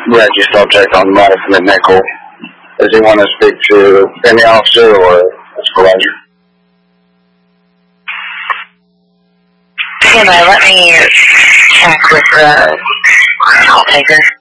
Yeah, just object on Madison and Nickel. Does he want to speak to any officer or a supervisor? Hey, let me check with the call taker.